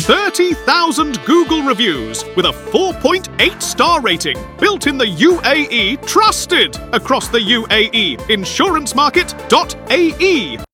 30,000 Google reviews with a 4.8-star rating. Built in the UAE, trusted across the UAE. Insurancemarket.ae.